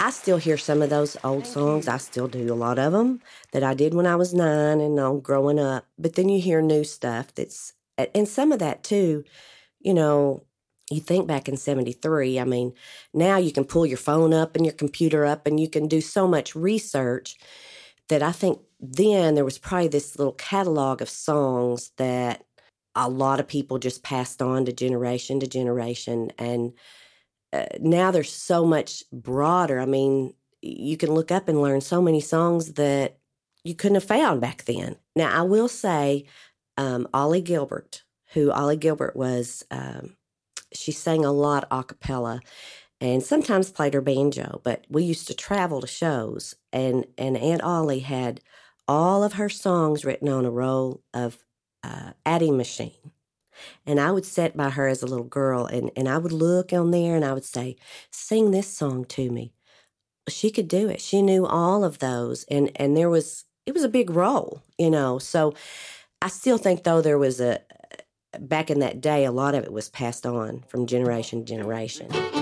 I still hear some of those old songs. I still do a lot of them that I did when I was 9 and growing up. But then you hear new stuff and some of that too, you know, you think back in 73, I mean, now you can pull your phone up and your computer up and you can do so much research that I think then there was probably this little catalog of songs that a lot of people just passed on to generation. And now they're so much broader. I mean, you can look up and learn so many songs that you couldn't have found back then. Now, I will say, Ollie Gilbert was, she sang a lot a cappella and sometimes played her banjo, but we used to travel to shows, and Aunt Ollie had all of her songs written on a roll of adding machine. And I would sit by her as a little girl, and I would look on there and I would say, sing this song to me. She could do it. She knew all of those. And it was a big role, So I still think, though, there was back in that day, a lot of it was passed on from generation to generation.